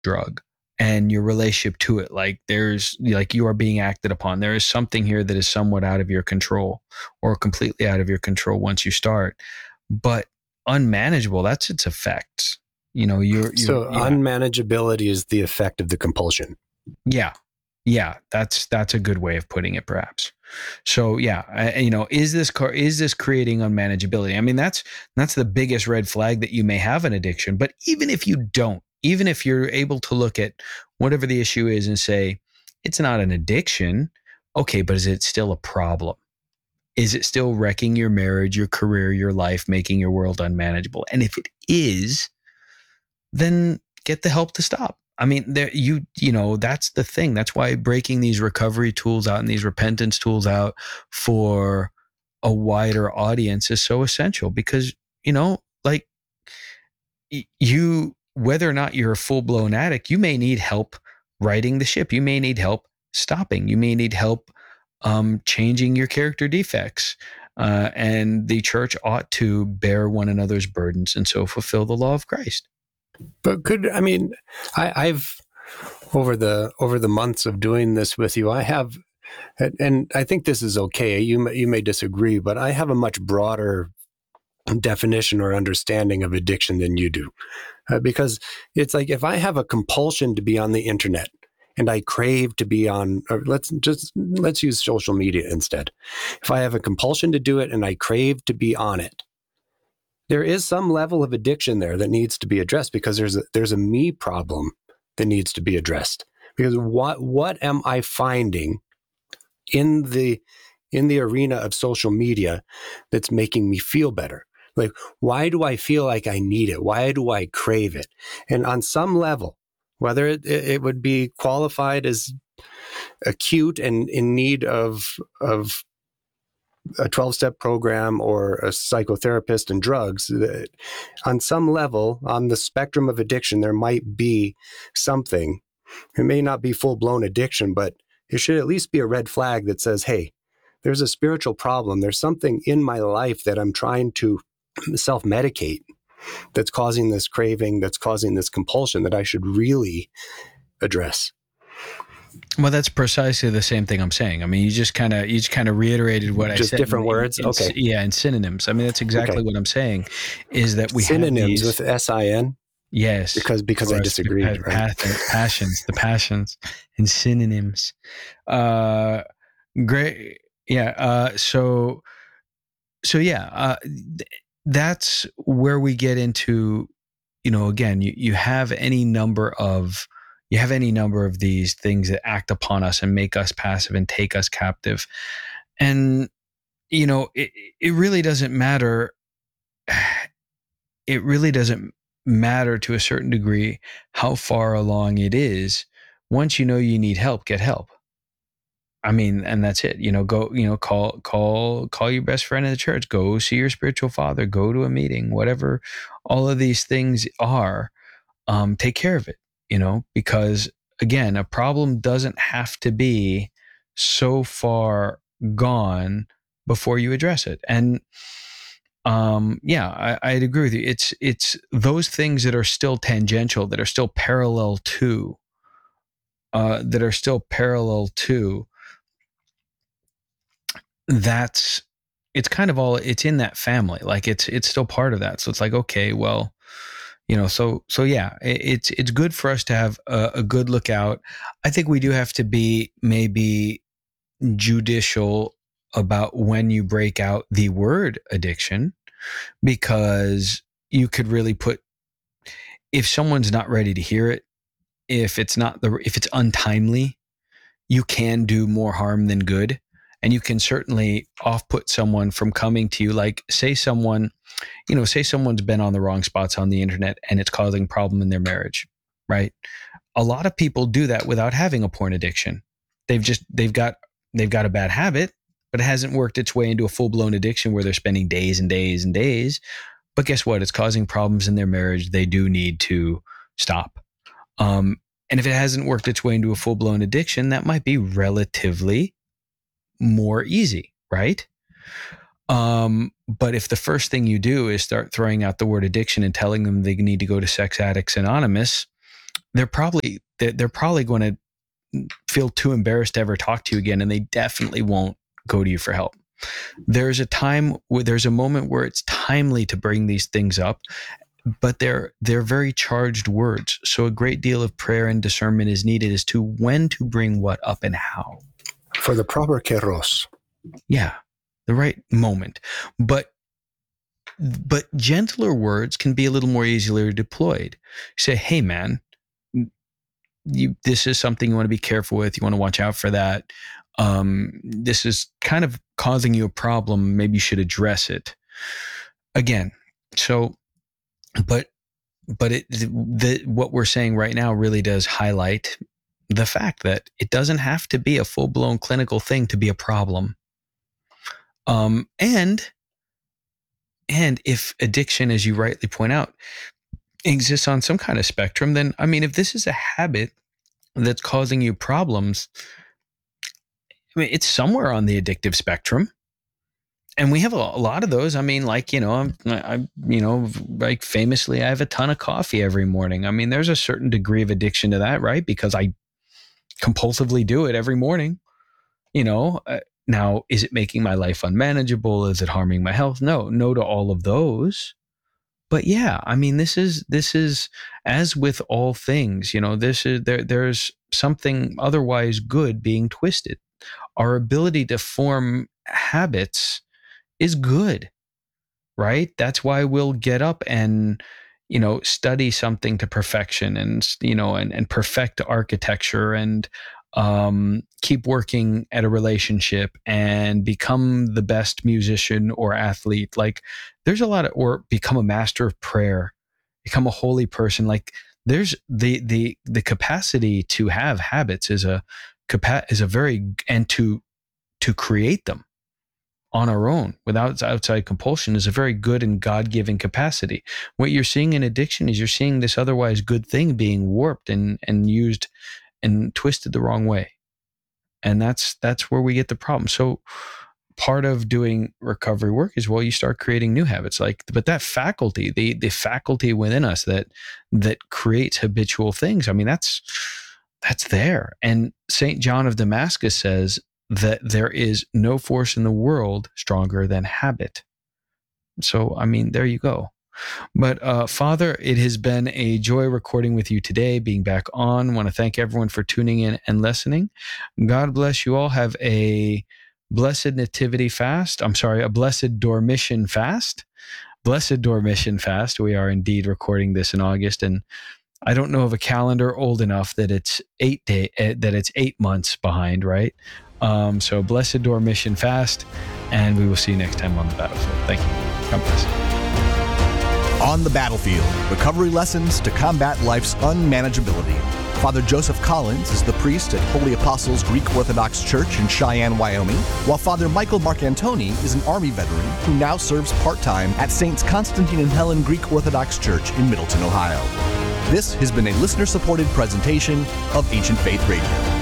drug and your relationship to it. Like you are being acted upon. There is something here that is somewhat out of your control or completely out of your control once you start, but unmanageable. That's its effect. So unmanageability is the effect of the compulsion. Yeah. That's a good way of putting it, perhaps. So is this creating unmanageability? I mean, that's the biggest red flag that you may have an addiction. But even if you don't, even if you're able to look at whatever the issue is and say it's not an addiction, okay, but is it still a problem? Is it still wrecking your marriage, your career, your life, making your world unmanageable? And if it is, then get the help to stop. I mean, that's the thing. That's why breaking these recovery tools out and these repentance tools out for a wider audience is so essential, because, like whether or not you're a full-blown addict, you may need help righting the ship. You may need help stopping. You may need help changing your character defects. And the church ought to bear one another's burdens and so fulfill the law of Christ. But I've over the months of doing this with you, I have, and I think this is okay. You may disagree, but I have a much broader definition or understanding of addiction than you do, because it's like if I have a compulsion to be on the internet and I crave to be on, or let's use social media instead. If I have a compulsion to do it and I crave to be on it, there is some level of addiction there that needs to be addressed, because there's a me problem that needs to be addressed. Because what am I finding in the arena of social media that's making me feel better? Like, why do I feel like I need it? Why do I crave it? And on some level, whether it would be qualified as acute and in need of a 12-step program or a psychotherapist and drugs, on some level, on the spectrum of addiction, there might be something. It may not be full-blown addiction, but it should at least be a red flag that says, hey, there's a spiritual problem. There's something in my life that I'm trying to self-medicate that's causing this craving, that's causing this compulsion that I should really address. Well, that's precisely the same thing I'm saying. I mean, you just kind of reiterated what I said. Just different words? Okay. Yeah, in synonyms. I mean, that's exactly what I'm saying, is that we synonyms have these, with S-I-N? Yes. Because I disagreed, right? The passions and synonyms. Great. Yeah. So yeah, that's where we get into, again, you have any number of these things that act upon us and make us passive and take us captive. And, it really doesn't matter. It really doesn't matter to a certain degree how far along it is. Once you know you need help, get help. I mean, and that's it. Go, call your best friend in the church. Go see your spiritual father. Go to a meeting. Whatever all of these things are, take care of it. Because again, a problem doesn't have to be so far gone before you address it. And I'd agree with you. It's those things that are still tangential, that are still parallel to, it's kind of all, it's in that family. Like it's still part of that. So it's like, okay, well, so yeah, it's good for us to have a good look out. I think we do have to be maybe judicial about when you break out the word addiction, because you could really if someone's not ready to hear it, if it's untimely, you can do more harm than good. And you can certainly off-put someone from coming to you. Like say someone's been on the wrong spots on the internet and it's causing problem in their marriage, right? A lot of people do that without having a porn addiction. They've got a bad habit, but it hasn't worked its way into a full-blown addiction where they're spending days and days and days. But guess what? It's causing problems in their marriage. They do need to stop. And if it hasn't worked its way into a full-blown addiction, that might be relatively more easy, right? But if the first thing you do is start throwing out the word addiction and telling them they need to go to Sex Addicts Anonymous, they're probably going to feel too embarrassed to ever talk to you again, and they definitely won't go to you for help. There's a moment where it's timely to bring these things up, but they're very charged words. So a great deal of prayer and discernment is needed as to when to bring what up and how. For the proper kairos. Yeah, the right moment. But gentler words can be a little more easily deployed. You say, hey man, this is something you want to be careful with. You want to watch out for that. This is kind of causing you a problem. Maybe you should address it. Again, so, but what we're saying right now really does highlight the fact that it doesn't have to be a full-blown clinical thing to be a problem. And if addiction, as you rightly point out, exists on some kind of spectrum, then, I mean, if this is a habit that's causing you problems, I mean, it's somewhere on the addictive spectrum. And we have a lot of those. I mean, like, like famously, I have a ton of coffee every morning. I mean, there's a certain degree of addiction to that, right? Because I compulsively do it every morning. Now, is it making my life unmanageable? Is it harming my health? No to all of those. But yeah, I mean, this is as with all things, there's something otherwise good being twisted. Our ability to form habits is good, right? That's why we'll get up and, study something to perfection and, and perfect architecture and keep working at a relationship and become the best musician or athlete. Like, there's a lot of, or become a master of prayer, become a holy person. Like, there's the capacity to have habits is a very, and to create them on our own without outside compulsion is a very good and God-given capacity. What you're seeing in addiction is you're seeing this otherwise good thing being warped and used and twisted the wrong way. And that's where we get the problem. So part of doing recovery work is, well, you start creating new habits. But that faculty, the faculty within us that creates habitual things, I mean, that's there. And St. John of Damascus says that there is no force in the world stronger than habit. So, I mean, there you go. But Father, it has been a joy recording with you today, being back on. I want to thank everyone for tuning in and listening. God bless you all. Have a blessed nativity fast. I'm sorry, a blessed Dormition fast. Blessed Dormition fast. We are indeed recording this in August, and I don't know of a calendar old enough that it's 8 months behind, right? So blessed Dormition fast, and we will see you next time on the battlefield. Thank you. God bless. On the Battlefield, recovery lessons to combat life's unmanageability. Father Joseph Collins is the priest at Holy Apostles Greek Orthodox Church in Cheyenne, Wyoming, while Father Michael Marcantoni is an Army veteran who now serves part-time at Saints Constantine and Helen Greek Orthodox Church in Middleton, Ohio. This has been a listener-supported presentation of Ancient Faith Radio.